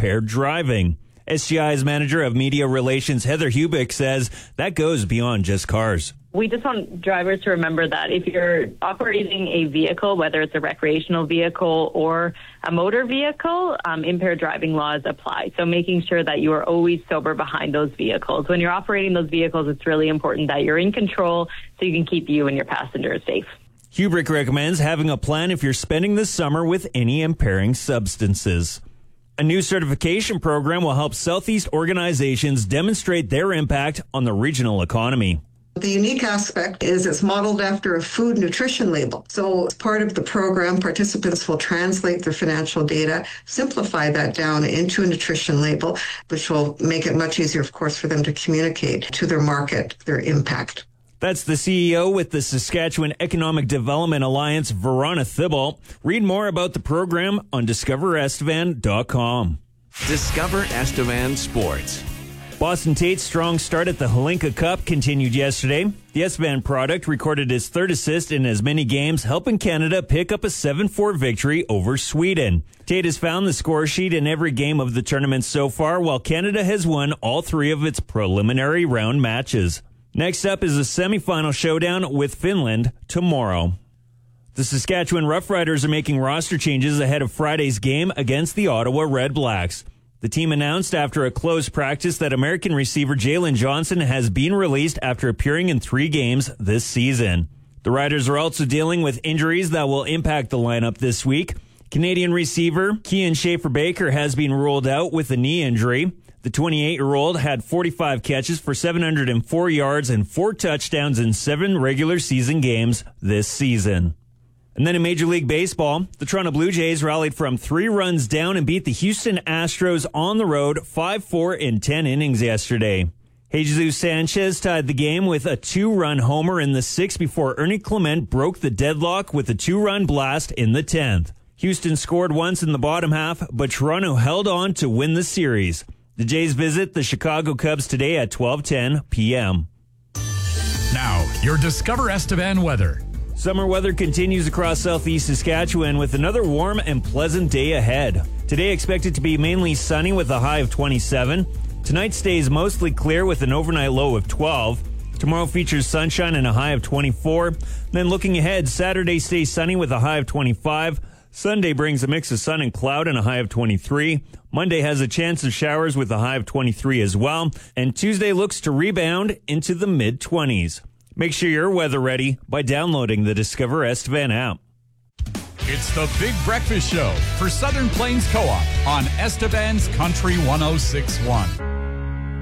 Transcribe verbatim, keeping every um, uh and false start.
impaired driving. S G I's Manager of Media Relations, Heather Hubick, says that goes beyond just cars. We just want drivers to remember that if you're operating a vehicle, whether it's a recreational vehicle or a motor vehicle, um, impaired driving laws apply. So making sure that you are always sober behind those vehicles. When you're operating those vehicles, it's really important that you're in control so you can keep you and your passengers safe. Hubrick recommends having a plan if you're spending the summer with any impairing substances. A new certification program will help Southeast organizations demonstrate their impact on the regional economy. The unique aspect is it's modeled after a food nutrition label. So as part of the program, participants will translate their financial data, simplify that down into a nutrition label, which will make it much easier, of course, for them to communicate to their market their impact. That's the C E O with the Saskatchewan Economic Development Alliance, Verona Thibault. Read more about the program on discover estevan dot com. Discover Estevan Sports. Boston Tate's strong start at the Hlinka Cup continued yesterday. The Estevan product recorded his third assist in as many games, helping Canada pick up a seven four victory over Sweden. Tate has found the score sheet in every game of the tournament so far, while Canada has won all three of its preliminary round matches. Next up is a semifinal showdown with Finland tomorrow. The Saskatchewan Roughriders are making roster changes ahead of Friday's game against the Ottawa Red Blacks. The team announced after a closed practice that American receiver Jalen Johnson has been released after appearing in three games this season. The Riders are also dealing with injuries that will impact the lineup this week. Canadian receiver Kean Schaefer-Baker has been ruled out with a knee injury. The twenty-eight-year-old had forty-five catches for seven hundred four yards and four touchdowns in seven regular season games this season. And then in Major League Baseball, the Toronto Blue Jays rallied from three runs down and beat the Houston Astros on the road five four in ten innings yesterday. Jesus Sanchez tied the game with a two-run homer in the sixth before Ernie Clement broke the deadlock with a two-run blast in the tenth. Houston scored once in the bottom half, but Toronto held on to win the series. The Jays visit the Chicago Cubs today at twelve ten p.m. Now, your Discover Estevan weather. Summer weather continues across southeast Saskatchewan with another warm and pleasant day ahead. Today expected to be mainly sunny with a high of twenty-seven. Tonight stays mostly clear with an overnight low of twelve. Tomorrow features sunshine and a high of twenty-four. Then looking ahead, Saturday stays sunny with a high of twenty-five. Sunday brings a mix of sun and cloud and a high of twenty-three. Monday has a chance of showers with a high of twenty-three as well. And Tuesday looks to rebound into the mid-twenties. Make sure you're weather ready by downloading the Discover Estevan app. It's the Big Breakfast Show for Southern Plains Co-op on Estevan's Country one oh six point one.